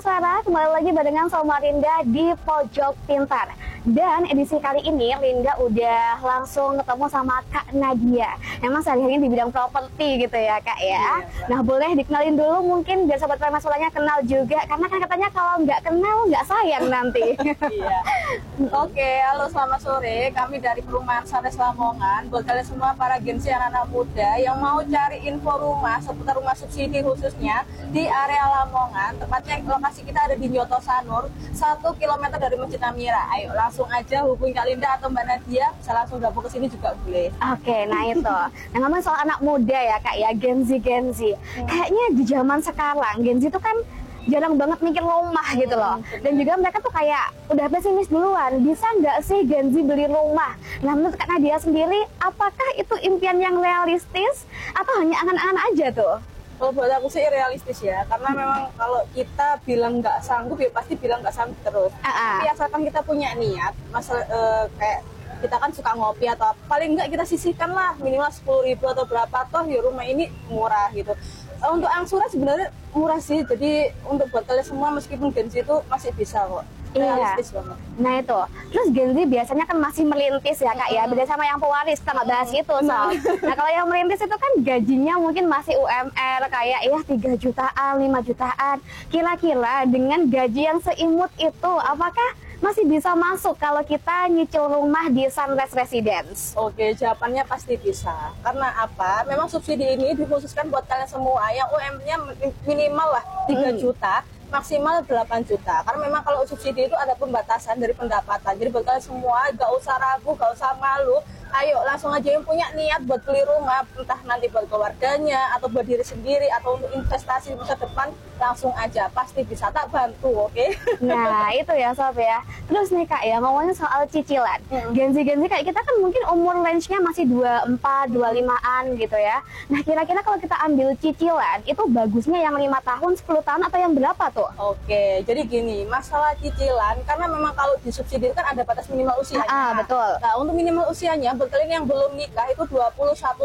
Sarah, kembali lagi barengan sama Linda di Pojok Pintar. Dan edisi kali ini Linda udah langsung ketemu sama Kak Nadia. Emang sehari-hari di bidang properti gitu ya Kak ya. Nah boleh dikenalin dulu mungkin biar sobat Permasulanya kenal juga. Karena kan katanya kalau nggak kenal nggak sayang nanti. Iya. Oke, halo selamat sore. Kami dari Perumahan Sanes Lamongan. Buat kalian semua para gensi anak-anak muda yang mau cari info rumah seputar rumah subsidi khususnya di area Lamongan. Tepatnya lokasi kita ada di Nyoto Sanur, 1 km dari Masjid Amira. Ayo langsung aja hubungi Kak Linda atau Mbak Nadia, bisa langsung gabung ke sini juga boleh. Oke, nah itu. Nah ngomongin soal anak muda ya Kak ya, Gen Z. Kayaknya di zaman sekarang Gen Z itu kan jarang banget mikir rumah gitu loh. Dan juga mereka tuh kayak udah pesimis duluan, bisa nggak sih Gen Z beli rumah? Nah menurut Kak Nadia sendiri, apakah itu impian yang realistis atau hanya angan-angan aja tuh? Kalau buat aku sih realistis ya, karena memang kalau kita bilang nggak sanggup ya pasti bilang nggak sanggup terus. Tapi asalkan kita punya niat, kayak kita kan suka ngopi atau paling nggak kita sisihkan lah minimal 10.000 atau berapa, toh ya rumah ini murah gitu. Untuk angsuran sebenarnya murah sih, jadi untuk buat kalian semua meskipun Gen Z itu masih bisa kok. Realistis banget. Nah itu, terus Gen Z biasanya kan masih merintis ya Kak ya, beda sama yang pewaris, kita nggak bahas itu soal. Nah kalau yang merintis itu kan gajinya mungkin masih UMR kayak ya 3 jutaan, 5 jutaan. Kira-kira dengan gaji yang seimut itu, apakah masih bisa masuk kalau kita nyicil rumah di Sunrise Residence? Oke, jawabannya pasti bisa. Karena apa? Memang subsidi ini dikhususkan buat kalian semua yang UMR-nya minimal lah 3 juta, maksimal 8 juta. Karena memang kalau subsidi itu ada pembatasan dari pendapatan. Jadi buat kalian semua gak usah ragu, gak usah malu. Ayo langsung aja yang punya niat buat beli rumah, entah nanti buat keluarganya atau buat diri sendiri atau untuk investasi masa depan, langsung aja pasti bisa, tak bantu, oke? Nah itu ya Sob ya. Terus nih Kak ya, ngomongin soal cicilan. Gen Z kayak kita kan mungkin umur range-nya masih 24, 25-an gitu ya. Nah kira-kira kalau kita ambil cicilan, itu bagusnya yang 5 tahun, 10 tahun atau yang berapa tuh? Oke, jadi gini, masalah cicilan, karena memang kalau disubsidi kan ada batas minimal usianya. Betul. Nah, untuk minimal usianya, buat kalian yang belum nikah itu 21